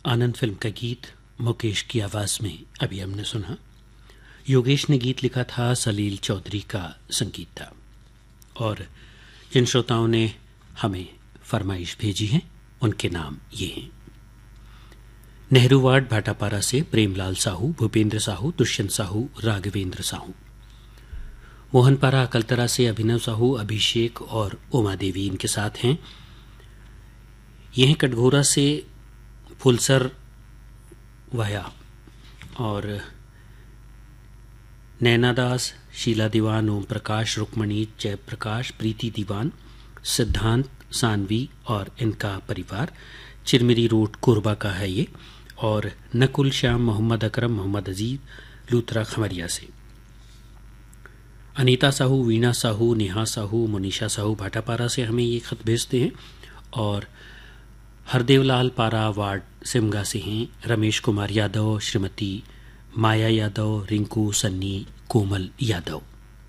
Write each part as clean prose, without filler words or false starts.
आनंद film का गीत मुकेश की आवाज में अभी हमने सुना। योगेश ने गीत लिखा था, सलील चौधरी का संगीत था। और जिन श्रोताओं ने हमें फरमाइश भेजी है उनके नाम ये हैं। नेहरू वार्ड भाटापारा से प्रेमलाल साहू, भूपेंद्र साहू, दुष्यंत साहू, राघवेंद्र साहू। मोहनपारा अकलतरा से अभिनव साहू, अभिषेक और उमा देवी इनके साथ हैं। ये हैं कटघोरा से फुलसर वाया और नैना दास, शीला दीवान, ओम प्रकाश, रुक्मणी, जयप्रकाश, प्रीति दीवान, सिद्धांत, सानवी और इनका परिवार। चिरमिरी रोड कोरबा का है ये। और नकुल, श्याम, मोहम्मद अकरम, मोहम्मद अजीज, लूथरा खमरिया से। अनीता साहू, वीणा साहू, नेहा साहू, मुनीषा साहू भाटापारा से हमें ये खत भेजते हैं। और हरदेवलाल पारा वार्ड सिमगा से हैं रमेश कुमार यादव, श्रीमती माया यादव, रिंकू, सन्नी, कोमल यादव।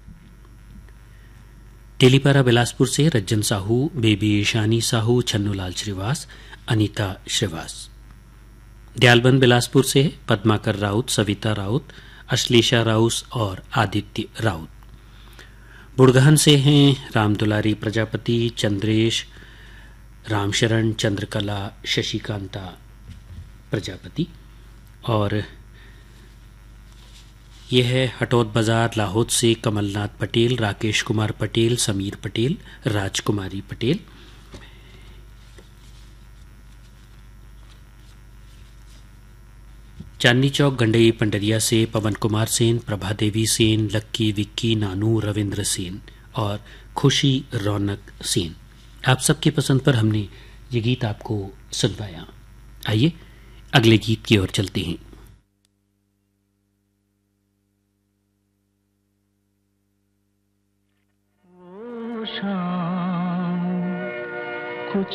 तेलीपारा बिलासपुर से रज्जन साहू, बेबी ईशानी साहू, छन्नूलाल श्रीवास, अनीता श्रीवास। दयालबंद बिलासपुर से पद्माकर राउत, सविता राउत, अश्लेषा राउस और आदित्य राउत। बुड़गहन से हैं रामदुलारी प्रजापति, चंद्रेश, रामशरण, चंद्रकला, शशिकांता प्रजापति। और यह है हटौद बाजार लाहौद से कमलनाथ पटेल, राकेश कुमार पटेल, समीर पटेल, राजकुमारी पटेल। चांदनी चौक गंडई पंडरिया से पवन कुमार सेन, प्रभा देवी सेन, लक्की, विक्की, नानू, रविंद्र सेन और खुशी रौनक सेन। आप सबकी पसंद पर हमने ये गीत आपको सुनवाया। आइए अगले गीत की ओर चलते हैं। शाम